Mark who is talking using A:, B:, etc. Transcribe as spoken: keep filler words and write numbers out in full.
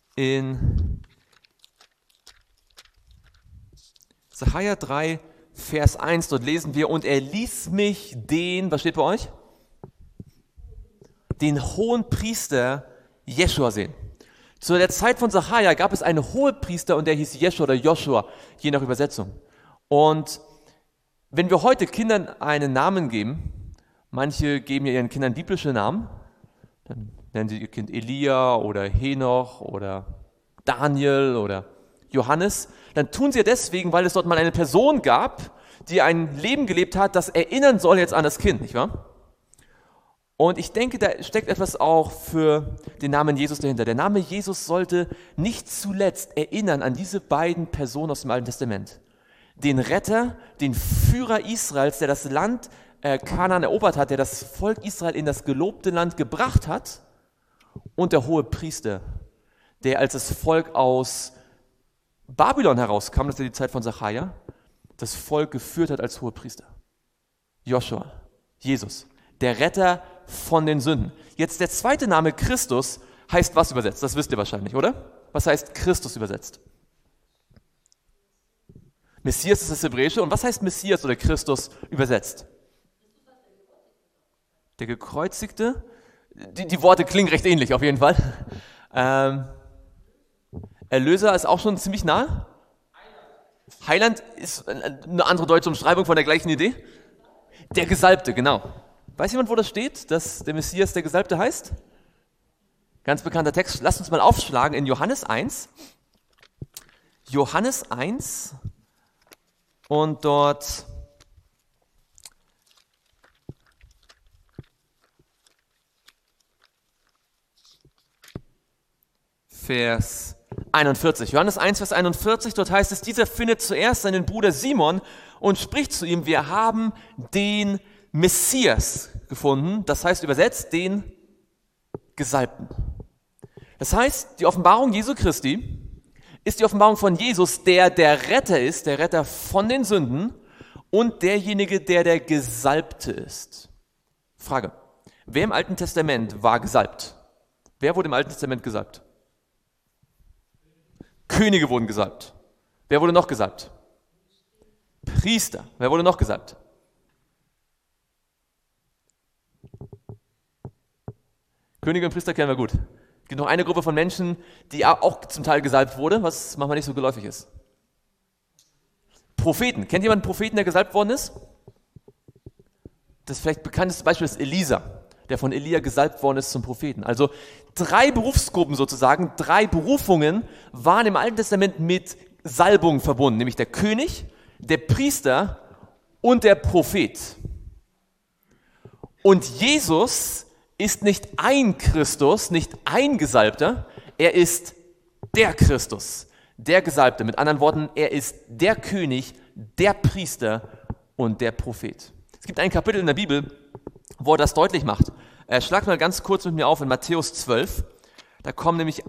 A: in Sacharja drei, Vers eins, dort lesen wir, und er ließ mich den, was steht bei euch? Den hohen Priester Jeschua sehen. Zu der Zeit von Sacharja gab es einen Hohepriester und der hieß Jeschua oder Joshua, je nach Übersetzung. Und wenn wir heute Kindern einen Namen geben, manche geben ja ihren Kindern biblische Namen, dann nennen sie ihr Kind Elia oder Henoch oder Daniel oder Johannes, dann tun sie ja deswegen, weil es dort mal eine Person gab, die ein Leben gelebt hat, das erinnern soll jetzt an das Kind, nicht wahr? Und ich denke, da steckt etwas auch für den Namen Jesus dahinter. Der Name Jesus sollte nicht zuletzt erinnern an diese beiden Personen aus dem Alten Testament. Den Retter, den Führer Israels, der das Land äh, Kanaan erobert hat, der das Volk Israel in das gelobte Land gebracht hat, und der hohe Priester, der als das Volk aus Babylon herauskam, das ist die Zeit von Sacharja, das Volk geführt hat als hohe Priester. Joshua, Jesus, der Retter von den Sünden. Jetzt der zweite Name Christus heißt was übersetzt? Das wisst ihr wahrscheinlich, oder? Was heißt Christus übersetzt? Messias ist das Hebräische. Und was heißt Messias oder Christus übersetzt? Der Gekreuzigte. Die, die Worte klingen recht ähnlich auf jeden Fall. Ähm, Erlöser ist auch schon ziemlich nah. Heiland ist eine andere deutsche Umschreibung von der gleichen Idee. Der Gesalbte, genau. Weiß jemand, wo das steht, dass der Messias der Gesalbte heißt? Ganz bekannter Text. Lasst uns mal aufschlagen in Johannes eins. Johannes eins und dort Vers einundvierzig. Johannes eins, Vers einundvierzig, dort heißt es, dieser findet zuerst seinen Bruder Simon und spricht zu ihm, wir haben den Messias gefunden, das heißt übersetzt den Gesalbten. Das heißt, die Offenbarung Jesu Christi ist die Offenbarung von Jesus, der der Retter ist, der Retter von den Sünden und derjenige, der der Gesalbte ist. Frage, wer im Alten Testament war gesalbt? Wer wurde im Alten Testament gesalbt? Könige wurden gesalbt. Wer wurde noch gesalbt? Priester. Wer wurde noch gesalbt? Könige und Priester kennen wir gut. Es gibt noch eine Gruppe von Menschen, die auch zum Teil gesalbt wurde, was manchmal nicht so geläufig ist. Propheten. Kennt jemand einen Propheten, der gesalbt worden ist? Das vielleicht bekannteste Beispiel ist Elisa, der von Elia gesalbt worden ist zum Propheten. Also drei Berufsgruppen sozusagen, drei Berufungen waren im Alten Testament mit Salbung verbunden, nämlich der König, der Priester und der Prophet. Und Jesus ist nicht ein Christus, nicht ein Gesalbter, er ist der Christus, der Gesalbte. Mit anderen Worten, er ist der König, der Priester und der Prophet. Es gibt ein Kapitel in der Bibel, wo er das deutlich macht. Äh, schlag mal ganz kurz mit mir auf in Matthäus zwölf. Da kommen nämlich